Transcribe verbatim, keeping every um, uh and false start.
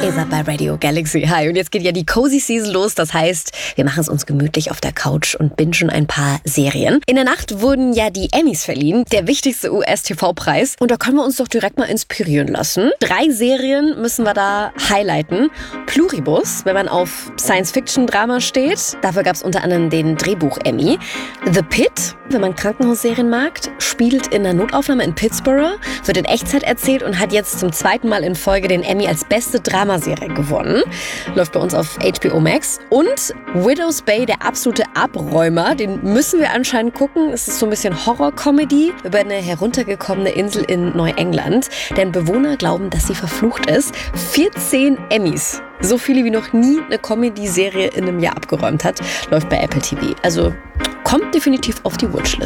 Ihr seid bei Radio Galaxy. Hi, und jetzt geht ja die Cozy Season los. Das heißt, wir machen es uns gemütlich auf der Couch und bingen ein paar Serien. In der Nacht wurden ja die Emmys verliehen, der wichtigste U S-T V-Preis. Und da können wir uns doch direkt mal inspirieren lassen. Drei Serien müssen wir da highlighten. Pluribus, wenn man auf Science-Fiction-Drama steht. Dafür gab es unter anderem den Drehbuch-Emmy. The Pit, wenn man Krankenhausserien mag, spielt in einer Notaufnahme in Pittsburgh, wird in Echtzeit erzählt und hat jetzt zum zweiten Mal in Folge den Emmy als beste Dramaserie gewonnen. Läuft bei uns auf H B O Max. Und Widow's Bay, der absolute Abräumer, den müssen wir anscheinend gucken. Es ist so ein bisschen Horror-Comedy über eine heruntergekommene Insel in Neuengland. Denn Bewohner glauben, dass sie verflucht ist. vierzehn Emmys. So viele wie noch nie eine Comedy-Serie in einem Jahr abgeräumt hat. Läuft bei Apple T V. Also kommt definitiv auf die Watchlist.